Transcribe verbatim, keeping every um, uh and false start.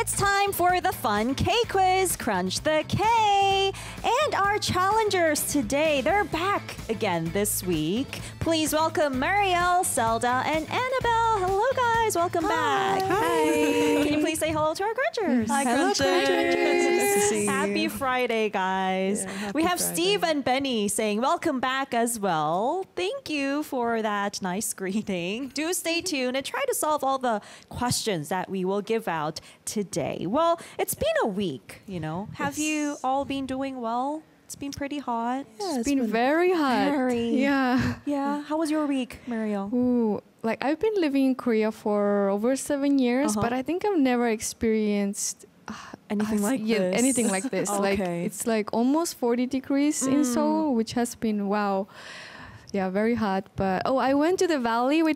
It's time for the fun K quiz, Crunch the K. And our challengers today, they're back again this week. Please welcome Marielle, Zelda, and Annabelle. Hello, guys. Welcome Hi. back. Hi. Can you please say hello to our Crunchers? Hi, Hello, Crunchers. Nice to see you. Happy Friday, guys. Yeah, happy we have Friday. Steve and Benny saying welcome back as well. Thank you for that nice greeting. Do stay tuned and try to solve all the questions that we will give out today. Well, it's been a week, you know. Have Yes. you all been doing well? It's been pretty hot. Yeah, It's been, very hot. Very. Yeah. Yeah. How was your week, Mario? Ooh, like I've been living in Korea for over seven years, Uh-huh. but I think I've never experienced uh, Anything uh, like yeah, this? anything like this. Like Okay. it's like almost forty degrees in Mm. Seoul, which has been wow. Yeah, very hot. But oh, I went to the valley with